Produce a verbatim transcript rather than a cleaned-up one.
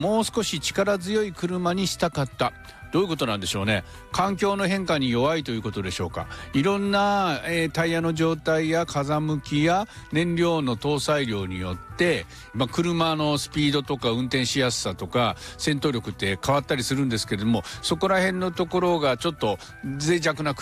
もう少し力強い車にしたかった。どういうことなんでしょうね。環境の変化に弱いということでしょうか。いろんな、えータイヤの状態や風向きや燃料の搭載量によって、まあ、車のスピードとか運転しやすさとか戦闘力って変わったりするんですけれども、そこら辺のところがちょっと脆弱な